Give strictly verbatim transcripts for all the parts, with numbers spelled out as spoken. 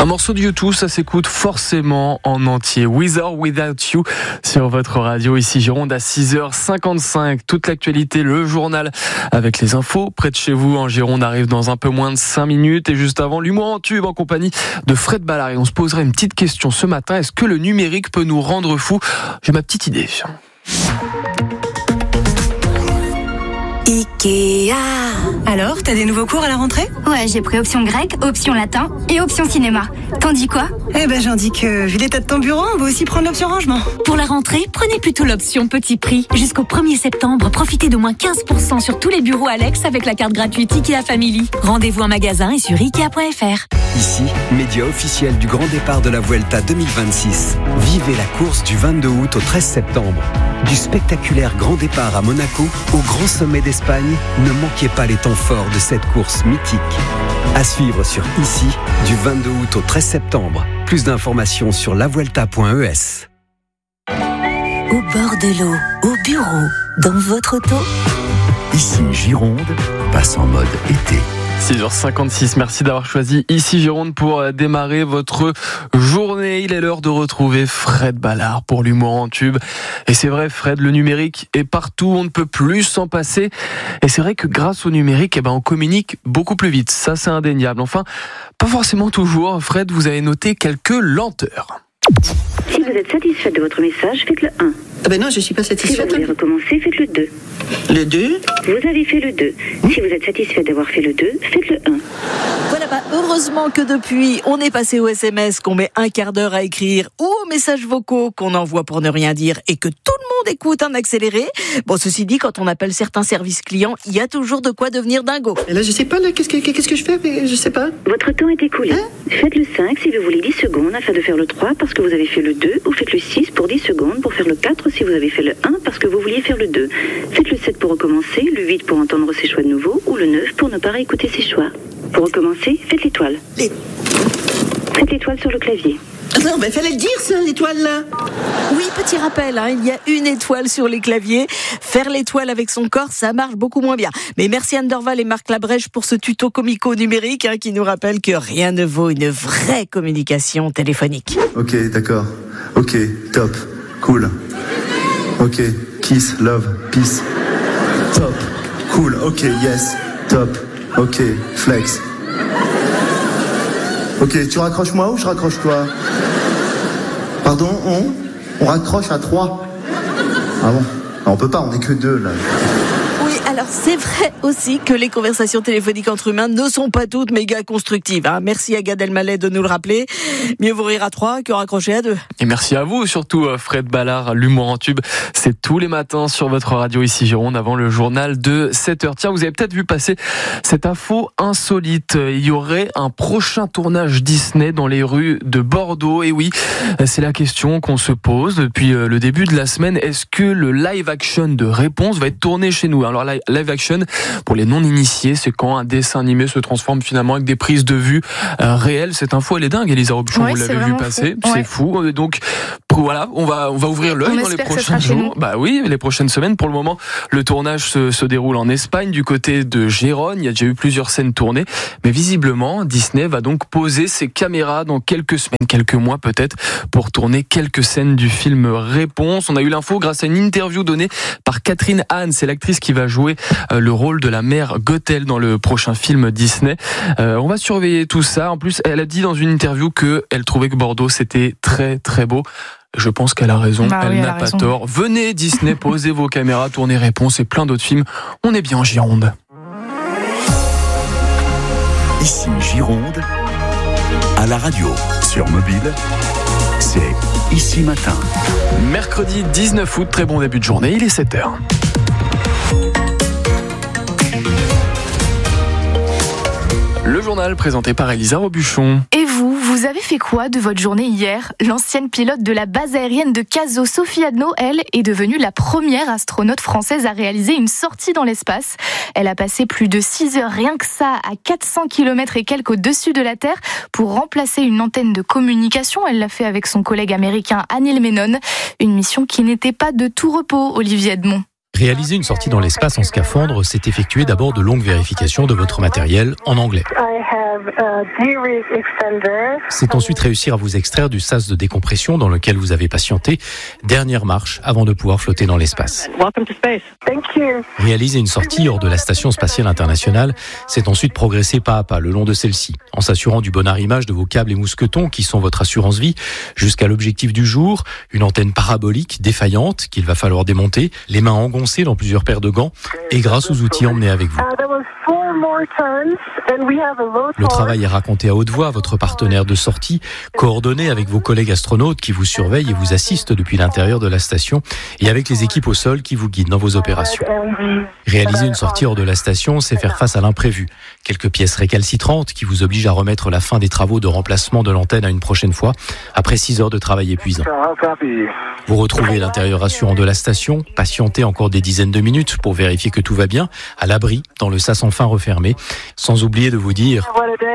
Un morceau de U deux, ça s'écoute forcément en entier. With or Without You sur votre radio. Ici Gironde à six heures cinquante-cinq. Toute l'actualité, le journal avec les infos près de chez vous en Gironde arrive dans un peu moins de cinq minutes. Et juste avant, l'humour en tube en compagnie de Fred Ballard. Et on se poserait une petite question ce matin. Est-ce que le numérique peut nous rendre fous ? J'ai ma petite idée. Ikea. Alors, t'as des nouveaux cours à la rentrée ? Ouais, j'ai pris option grec, option latin et option cinéma. T'en dis quoi ? Eh ben, j'en dis que, vu l'état de ton bureau, on va aussi prendre l'option rangement. Pour la rentrée, prenez plutôt l'option petit prix. Jusqu'au premier septembre, profitez d'au moins quinze pour cent sur tous les bureaux Alex avec la carte gratuite Ikea Family. Rendez-vous en magasin et sur ikea point f r. Ici, média officiel du grand départ de la Vuelta deux mille vingt-six. Vivez la course du vingt-deux août au treize septembre. Du spectaculaire grand départ à Monaco au grand sommet d'Espagne, ne manquez pas les temps forts de cette course mythique. À suivre sur Ici, du vingt-deux août au treize septembre. Plus d'informations sur la vuelta point e s. Au bord de l'eau, au bureau, dans votre auto. Ici Gironde passe en mode été. six heures cinquante-six, merci d'avoir choisi Ici Gironde pour démarrer votre journée. Il est l'heure de retrouver Fred Ballard pour l'humour en tube. Et c'est vrai Fred, le numérique est partout, on ne peut plus s'en passer. Et c'est vrai que grâce au numérique, eh ben, on communique beaucoup plus vite, ça c'est indéniable. Enfin, pas forcément toujours. Fred, vous avez noté quelques lenteurs. Si vous êtes satisfait de votre message, faites le un. Ah ben non, je suis pas satisfaite. Si vous voulez recommencer, faites le deux. Le deux ? Vous avez fait le deux. Si vous êtes satisfait d'avoir fait le deux, faites le un. Voilà, bah, heureusement que depuis, on est passé au S M S qu'on met un quart d'heure à écrire ou aux messages vocaux qu'on envoie pour ne rien dire et que tout le monde écoute en accéléré. Bon, ceci dit, quand on appelle certains services clients, il y a toujours de quoi devenir dingo. Et là, je sais pas, là, qu'est-ce que, qu'est-ce que je fais, mais je sais pas. Votre temps est écoulé. Hein? Faites le cinq si vous voulez dix secondes afin de faire le trois parce que vous avez fait le deux, ou faites le six pour dix secondes pour faire le quatre si vous avez fait le un parce que vous vouliez faire le deux. Faites le sept pour recommencer, le huit pour entendre ses choix de nouveau, ou le neuf pour ne pas réécouter ses choix. Pour recommencer, faites l'étoile. Les... Faites l'étoile sur le clavier. Non, ben fallait le dire ça, l'étoile là. Oui, petit rappel, hein, il y a une étoile sur les claviers. Faire l'étoile avec son corps, ça marche beaucoup moins bien. Mais merci Anne Dorval et Marc Labrèche pour ce tuto comico numérique hein, qui nous rappelle que rien ne vaut une vraie communication téléphonique. Ok, d'accord. Ok, top. Cool. Ok, kiss, love, peace. Top. Cool. Ok, yes. Top. Ok, flex. Ok, tu raccroches moi ou je raccroche toi ? Pardon, on On raccroche à trois. Ah bon ? Ah, on peut pas, on est que deux là. Oui, alors c'est vrai aussi que les conversations téléphoniques entre humains ne sont pas toutes méga constructives. Hein. Merci à Gad Elmaleh de nous le rappeler. Mieux vous rire à trois que raccrocher à deux. Et merci à vous, surtout Fred Ballard, l'humour en tube. C'est tous les matins sur votre radio Ici Gironde avant le journal de sept heures. Tiens, vous avez peut-être vu passer cette info insolite. Il y aurait un prochain tournage Disney dans les rues de Bordeaux. Et oui, c'est la question qu'on se pose depuis le début de la semaine. Est-ce que le live action de Réponse va être tourné chez nous ? Alors live action, pour les non-initiés, c'est quand un dessin animé se transforme finalement avec des prises de vue euh, réelles. Cette info, elle est dingue, Elisa Robuchon, ouais, vous l'avez vu passer. Fou. C'est ouais. fou. Donc voilà, on va on va ouvrir l'œil on dans les prochains jours. Bah oui, les prochaines semaines. Pour le moment, le tournage se, se déroule en Espagne, du côté de Gérone. Il y a déjà eu plusieurs scènes tournées, mais visiblement, Disney va donc poser ses caméras dans quelques semaines, quelques mois peut-être, pour tourner quelques scènes du film Réponse. On a eu l'info grâce à une interview donnée par Catherine Hahn, c'est l'actrice qui va jouer euh, le rôle de la mère Gothel dans le prochain film Disney. Euh, on va surveiller tout ça. En plus, elle a dit dans une interview que elle trouvait que Bordeaux c'était très très beau. Je pense qu'elle a raison, bah elle oui, n'a elle pas raison. tort. Venez Disney, posez vos caméras, tournez Réponse et plein d'autres films. On est bien en Gironde. Ici Gironde, à la radio, sur mobile, c'est Ici Matin. Mercredi dix-neuf août, très bon début de journée, il est sept heures. Le journal présenté par Elisa Robuchon. Et vous, vous avez fait quoi de votre journée hier ? L'ancienne pilote de la base aérienne de Cazaux, Sophie Adno, elle, est devenue la première astronaute française à réaliser une sortie dans l'espace. Elle a passé plus de six heures, rien que ça, à quatre cents kilomètres et quelques au-dessus de la Terre pour remplacer une antenne de communication. Elle l'a fait avec son collègue américain Anil Menon. Une mission qui n'était pas de tout repos, Olivier Edmond. Réaliser une sortie dans l'espace en scaphandre, c'est effectuer d'abord de longues vérifications de votre matériel en anglais. C'est ensuite réussir à vous extraire du sas de décompression dans lequel vous avez patienté. Dernière marche avant de pouvoir flotter dans l'espace. Réaliser une sortie hors de la Station spatiale internationale, c'est ensuite progresser pas à pas le long de celle-ci, en s'assurant du bon arrimage de vos câbles et mousquetons qui sont votre assurance vie, jusqu'à l'objectif du jour, une antenne parabolique défaillante qu'il va falloir démonter, les mains engoncées dans plusieurs paires de gants et grâce aux outils emmenés avec vous. Le travail est raconté à haute voix à votre partenaire de sortie, coordonné avec vos collègues astronautes qui vous surveillent et vous assistent depuis l'intérieur de la station et avec les équipes au sol qui vous guident dans vos opérations. Réaliser une sortie hors de la station, c'est faire face à l'imprévu. Quelques pièces récalcitrantes qui vous obligent à remettre la fin des travaux de remplacement de l'antenne à une prochaine fois, après six heures de travail épuisant. Vous retrouvez l'intérieur rassurant de la station, patientez encore des dizaines de minutes pour vérifier que tout va bien, à l'abri, dans le sas enfin refermé, sans oublier de vous dire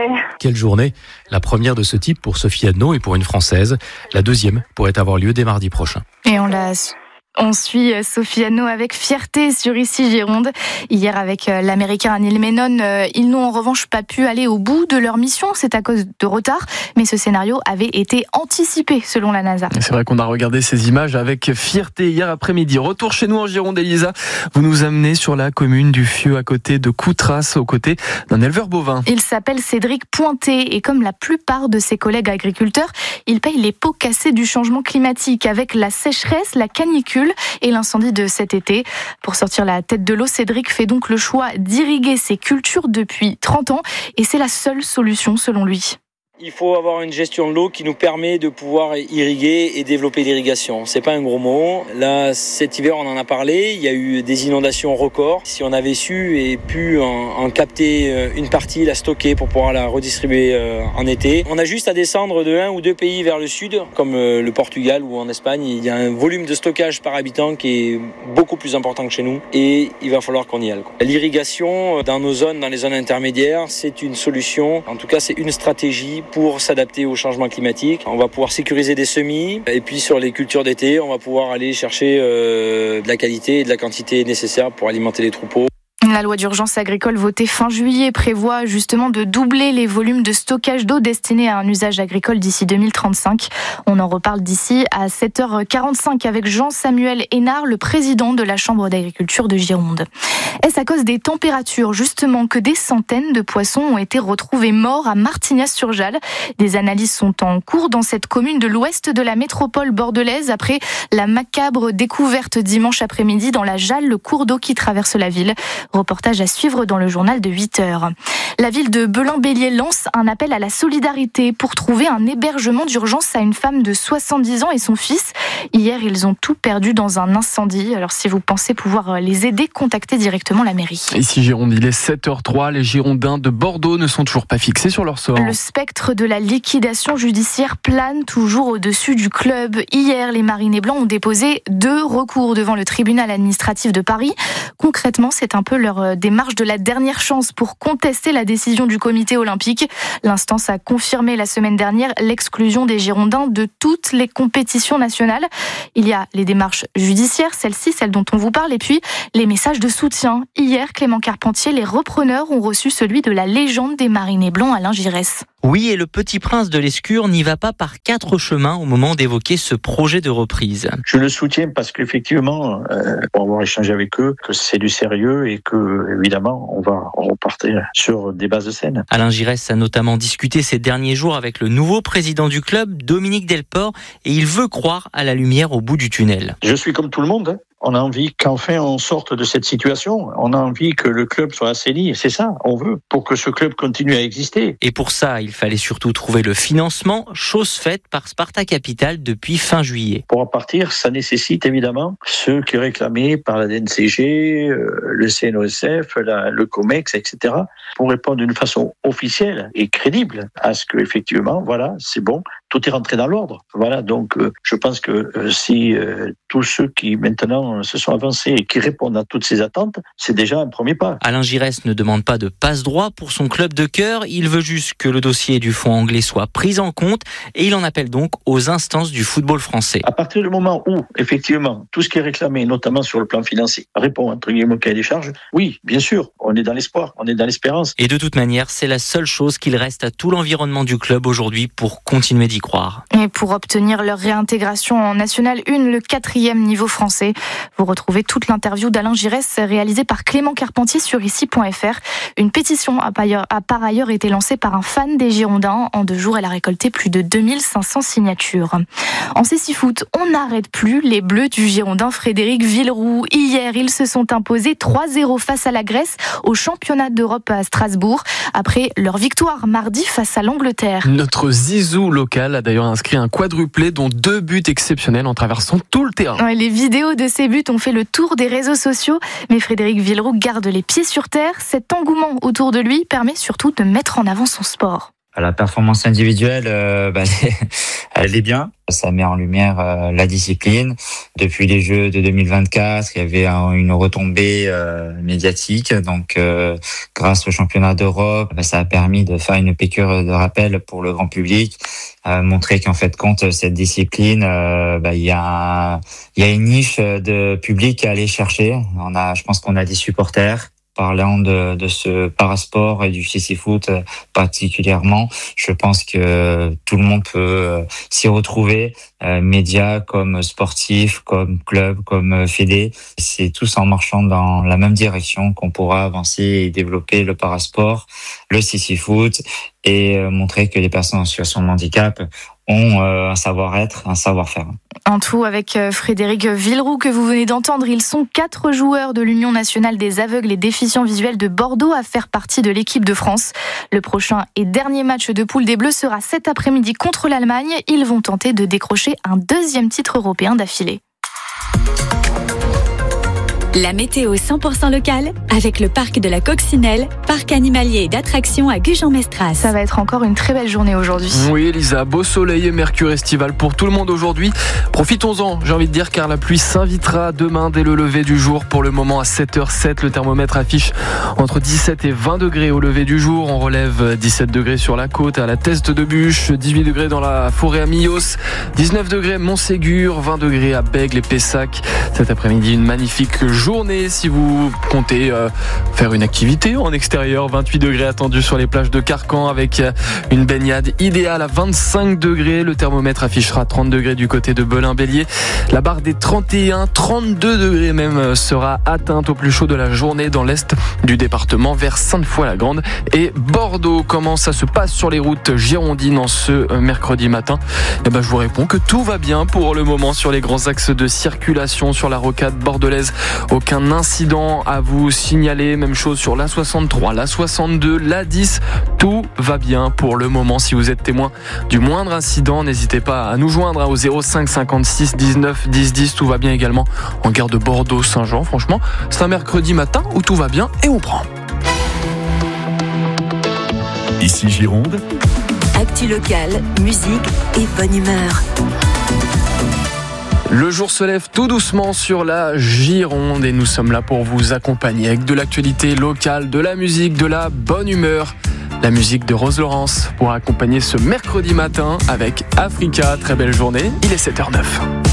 « Quelle journée !» La première de ce type pour Sophie Adno et pour une Française. La deuxième pourrait avoir lieu dès mardi prochain. Et on l'a... On suit Sophie Adno avec fierté sur Ici Gironde. Hier, avec l'Américain Neil Menon, ils n'ont en revanche pas pu aller au bout de leur mission. C'est à cause de retard, mais ce scénario avait été anticipé selon la NASA. C'est vrai qu'on a regardé ces images avec fierté hier après-midi. Retour chez nous en Gironde, Elisa. Vous nous amenez sur la commune du Fieux, à côté de Coutras, aux côtés d'un éleveur bovin. Il s'appelle Cédric Pointé et comme la plupart de ses collègues agriculteurs, il paye les pots cassés du changement climatique avec la sécheresse, la canicule et l'incendie de cet été. Pour sortir la tête de l'eau, Cédric fait donc le choix d'irriguer ses cultures depuis trente ans et c'est la seule solution selon lui. Il faut avoir une gestion de l'eau qui nous permet de pouvoir irriguer et développer l'irrigation. C'est pas un gros mot. Là, cet hiver, on en a parlé. Il y a eu des inondations records. Si on avait su et pu en, en capter une partie, la stocker pour pouvoir la redistribuer en été, on a juste à descendre de un ou deux pays vers le sud, comme le Portugal ou en Espagne. Il y a un volume de stockage par habitant qui est beaucoup plus important que chez nous et il va falloir qu'on y aille. L'irrigation dans nos zones, dans les zones intermédiaires, c'est une solution. En tout cas, c'est une stratégie pour s'adapter au changement climatique. On va pouvoir sécuriser des semis et puis sur les cultures d'été, on va pouvoir aller chercher euh, de la qualité et de la quantité nécessaire pour alimenter les troupeaux. La loi d'urgence agricole votée fin juillet prévoit justement de doubler les volumes de stockage d'eau destinés à un usage agricole d'ici deux mille trente-cinq. On en reparle d'ici à sept heures quarante-cinq avec Jean-Samuel Hénard, le président de la Chambre d'agriculture de Gironde. Est-ce à cause des températures justement que des centaines de poissons ont été retrouvés morts à Martignas-sur-Jalles? Des analyses sont en cours dans cette commune de l'ouest de la métropole bordelaise après la macabre découverte dimanche après-midi dans la Jalles, le cours d'eau qui traverse la ville. Reportage à suivre dans le journal de huit heures. La ville de Belin-Bélier lance un appel à la solidarité pour trouver un hébergement d'urgence à une femme de soixante-dix ans et son fils. Hier, ils ont tout perdu dans un incendie. Alors si vous pensez pouvoir les aider, contactez directement la mairie. Ici Gironde, il est sept heures trois. Les Girondins de Bordeaux ne sont toujours pas fixés sur leur sort. Le spectre de la liquidation judiciaire plane toujours au-dessus du club. Hier, les Marinés Blancs ont déposé deux recours devant le tribunal administratif de Paris. Concrètement, c'est un peu leur démarche de la dernière chance pour contester la décision du comité olympique. L'instance a confirmé la semaine dernière l'exclusion des Girondins de toutes les compétitions nationales. Il y a les démarches judiciaires, celle-ci, celle dont on vous parle, et puis les messages de soutien. Hier, Clément Carpentier, les repreneurs ont reçu celui de la légende des Marinés Blancs, Alain Giresse. Oui, et le petit prince de l'Escure n'y va pas par quatre chemins au moment d'évoquer ce projet de reprise. Je le soutiens parce qu'effectivement, euh, pour avoir échangé avec eux, que c'est du sérieux et que, évidemment, on va repartir sur des bases saines. Alain Giresse a notamment discuté ces derniers jours avec le nouveau président du club, Dominique Delport, et il veut croire à la lumière au bout du tunnel. Je suis comme tout le monde, hein. On a envie qu'enfin on sorte de cette situation. On a envie que le club soit assaini. C'est ça, on veut, pour que ce club continue à exister. Et pour ça, il fallait surtout trouver le financement, chose faite par Sparta Capital depuis fin juillet. Pour repartir, ça nécessite évidemment ceux qui réclamaient par la D N C G, euh, le C N O S F, la, le COMEX, et cetera, pour répondre d'une façon officielle et crédible à ce que, effectivement, voilà, c'est bon, tout est rentré dans l'ordre. Voilà, donc euh, je pense que euh, si euh, tous ceux qui maintenant se sont avancés et qui répondent à toutes ces attentes, c'est déjà un premier pas. Alain Giresse ne demande pas de passe-droit pour son club de cœur, il veut juste que le dossier du fonds anglais soit pris en compte et il en appelle donc aux instances du football français. À partir du moment où, effectivement, tout ce qui est réclamé, notamment sur le plan financier, répond entre guillemets au cahier des charges, oui, bien sûr, on est dans l'espoir, on est dans l'espérance. Et de toute manière, c'est la seule chose qu'il reste à tout l'environnement du club aujourd'hui pour continuer d'y croire. Et pour obtenir leur réintégration en National un, le quatrième niveau français, vous retrouvez toute l'interview d'Alain Giresse réalisée par Clément Carpentier sur ici point f r. Une pétition a par ailleurs été lancée par un fan des Girondins. En deux jours, elle a récolté plus de deux mille cinq cents signatures. En cécifoot, on n'arrête plus les Bleus du Girondin Frédéric Villeroux. Hier, ils se sont imposés trois zéro face à la Grèce au championnat d'Europe à Strasbourg, après leur victoire mardi face à l'Angleterre. Notre Zizou local a d'ailleurs inscrit un quadruplé, dont deux buts exceptionnels en traversant tout le terrain. Ouais, les vidéos de ces buts ont fait le tour des réseaux sociaux, mais Frédéric Villeroux garde les pieds sur terre. Cet engouement autour de lui permet surtout de mettre en avant son sport. La performance individuelle, euh, bah, elle est bien. Ça met en lumière euh, la discipline. Depuis les Jeux de deux mille vingt-quatre, il y avait un, une retombée euh, médiatique. Donc, euh, grâce au championnat d'Europe, bah, ça a permis de faire une piqûre de rappel pour le grand public, euh, montrer qu'en fait, compte cette discipline, euh, bah, il y a, il y a une niche de public à aller chercher. On a, je pense qu'on a des supporters. Parlant de, de ce parasport et du cécifoot particulièrement, je pense que tout le monde peut s'y retrouver, euh, médias comme sportifs, comme clubs, comme fédés. C'est tous en marchant dans la même direction qu'on pourra avancer et développer le parasport, le cécifoot et euh, montrer que les personnes en situation de handicap ont euh, un savoir-être, un savoir-faire. En tout, avec Frédéric Villeroux que vous venez d'entendre, ils sont quatre joueurs de l'Union nationale des aveugles et déficients visuels de Bordeaux à faire partie de l'équipe de France. Le prochain et dernier match de poule des Bleus sera cet après-midi contre l'Allemagne. Ils vont tenter de décrocher un deuxième titre européen d'affilée. La météo cent pour cent locale avec le parc de la Coccinelle, parc animalier et d'attractions à Gujan-Mestras. Ça va être encore une très belle journée aujourd'hui. Oui, Elisa, beau soleil et mercure estival pour tout le monde aujourd'hui. Profitons-en, j'ai envie de dire, car la pluie s'invitera demain dès le lever du jour. Pour le moment, à sept heures sept, le thermomètre affiche entre dix-sept et vingt degrés au lever du jour. On relève dix-sept degrés sur la côte, à la Teste de Bûche, dix-huit degrés dans la forêt à Millos, dix-neuf degrés Montségur, vingt degrés à Bègle et Pessac. Cet après-midi, une magnifique journée si vous comptez euh, faire une activité en extérieur. Vingt-huit degrés attendus sur les plages de Carcan avec euh, une baignade idéale à vingt-cinq degrés. Le thermomètre affichera trente degrés du côté de Belin-Bélier. La barre des trente et un, trente-deux degrés même sera atteinte au plus chaud de la journée dans l'est du département vers Sainte-Foy-la-Grande et Bordeaux. Comment ça se passe sur les routes girondines en ce mercredi matin? Eh ben, je vous réponds que tout va bien pour le moment sur les grands axes de circulation sur la rocade bordelaise. Aucun incident à vous signaler. Même chose sur l'A soixante-trois, l'A soixante-deux, l'A dix. Tout va bien pour le moment. Si vous êtes témoin du moindre incident, n'hésitez pas à nous joindre au zéro cinq cinquante-six dix-neuf dix dix. Tout va bien également en gare de Bordeaux-Saint-Jean. Franchement, c'est un mercredi matin où tout va bien et on prend. Ici Gironde. Actu locale, musique et bonne humeur. Le jour se lève tout doucement sur la Gironde et nous sommes là pour vous accompagner avec de l'actualité locale, de la musique, de la bonne humeur. La musique de Rose Laurence pour accompagner ce mercredi matin avec Africa. Très belle journée, il est sept heures zéro neuf.